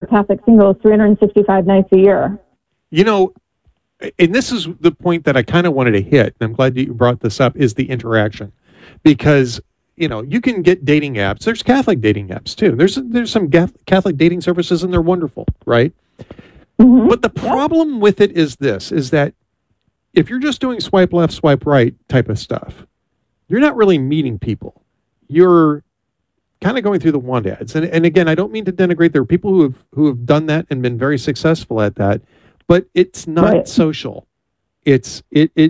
Catholic singles 365 nights a year. You know, and this is the point that I kind of wanted to hit, and I'm glad you brought this up, is the interaction. Because, you know, you can get dating apps. There's Catholic dating apps, too. There's some Catholic dating services, and they're wonderful, right? Mm-hmm. But the problem with it is this, is that if you're just doing swipe left, swipe right type of stuff, you're not really meeting people. You're kind of going through the want ads. And again, I don't mean to denigrate. There are people who have done that and been very successful at that, but it's not social. It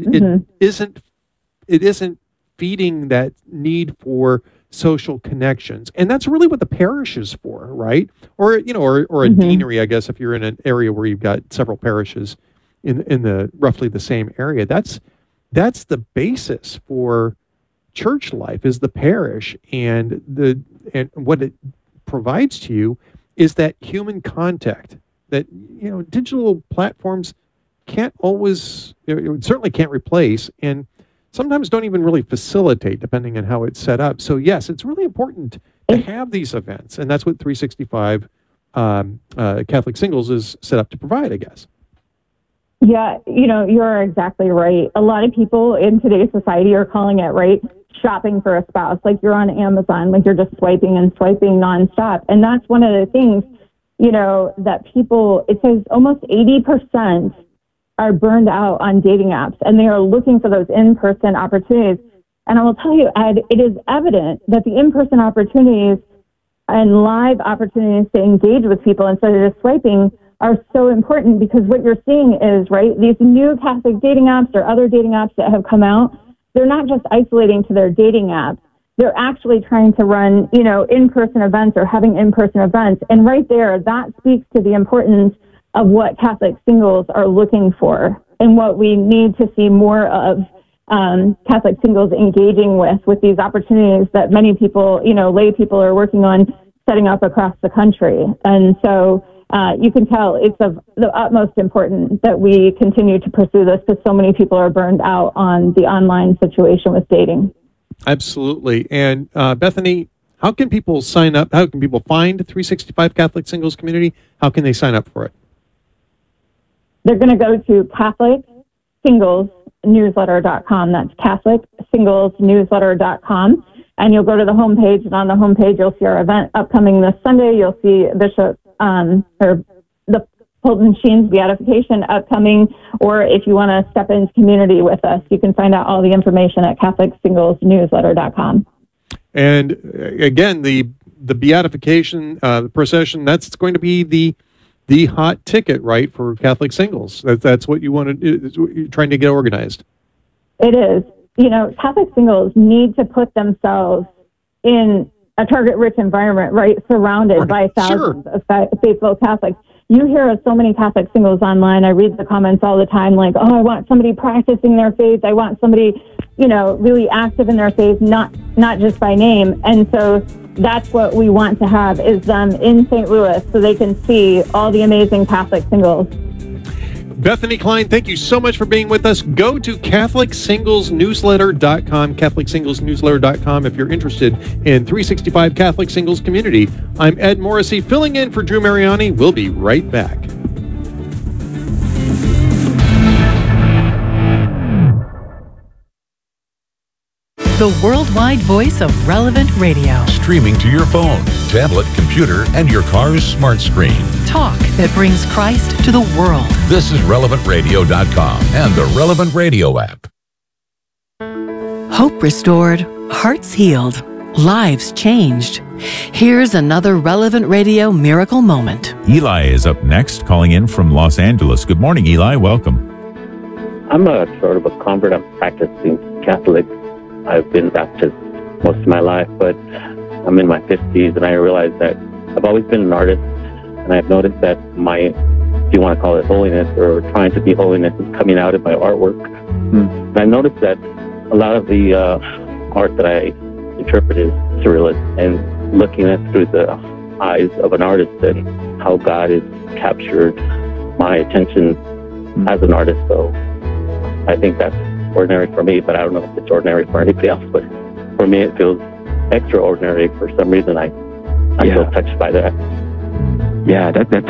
isn't feeding that need for social connections. And that's really what the parish is for, right? Or, you know, or a deanery, I guess, if you're in an area where you've got several parishes in the roughly the same area. That's the basis for church life, is the parish, and what it provides to you is that human contact that, you know, digital platforms can't always, it certainly can't replace, and sometimes don't even really facilitate, depending on how it's set up. So yes, it's really important to have these events, and that's what 365 Catholic Singles is set up to provide, I guess. Yeah, you know, you're exactly right. A lot of people in today's society are calling it, right, shopping for a spouse. Like you're on Amazon, like you're just swiping and swiping nonstop. And that's one of the things, you know, that people, it says almost 80% are burned out on dating apps, and they are looking for those in-person opportunities. And I will tell you, Ed, it is evident that the in-person opportunities and live opportunities to engage with people instead of just swiping are so important, because what you're seeing is, right, these new Catholic dating apps or other dating apps that have come out, they're not just isolating to their dating apps. They're actually trying to run, you know, in-person events or having in-person events. And right there, that speaks to the importance of what Catholic singles are looking for and what we need to see more of Catholic singles engaging with these opportunities that many people, you know, lay people are working on setting up across the country. And so you can tell it's of the utmost importance that we continue to pursue this, because so many people are burned out on the online situation with dating. Absolutely. And Bethany, how can people sign up? How can people find 365 Catholic Singles Community? How can they sign up for it? They're going to go to CatholicSinglesNewsletter.com. That's CatholicSinglesNewsletter.com. And you'll go to the homepage, and on the homepage, you'll see our event upcoming this Sunday. You'll see Bishop or the Fulton Sheen's beatification upcoming, or if you want to step into community with us, you can find out all the information at CatholicSinglesNewsletter.com. And again, the beatification, the procession, that's going to be the hot ticket, right, for Catholic singles. That's what you want to do. That's what you're trying to get organized. It is. You know, Catholic singles need to put themselves in a target-rich environment, right, surrounded by thousands of faithful Catholics. You hear of so many Catholic singles online. I read the comments all the time, like, oh, I want somebody practicing their faith. I want somebody, you know, really active in their faith, not just by name. And so that's what we want to have, is them in St. Louis so they can see all the amazing Catholic singles. Bethany Klein, thank you so much for being with us. Go to CatholicSinglesNewsletter.com, CatholicSinglesNewsletter.com, if you're interested in 365 Catholic Singles Community. I'm Ed Morrissey, filling in for Drew Mariani. We'll be right back. The worldwide voice of Relevant Radio. Streaming to your phone, tablet, computer, and your car's smart screen. Talk that brings Christ to the world. This is RelevantRadio.com and the Relevant Radio app. Hope restored, hearts healed, lives changed. Here's another Relevant Radio miracle moment. Eli is up next, calling in from Los Angeles. Good morning, Eli. Welcome. I'm a sort of a convert. I'm practicing Catholic. I've been Baptist most of my life, but I'm in my 50s, and I realize that I've always been an artist, and I've noticed that my, if you want to call it holiness or trying to be holiness, is coming out in my artwork. And I noticed that a lot of the art that I interpret is surrealist, and looking at through the eyes of an artist and how God has captured my attention as an artist. So I think that's ordinary for me, but I don't know if it's ordinary for anybody else. But for me, it feels extraordinary. For some reason, I feel touched by that. Yeah, that's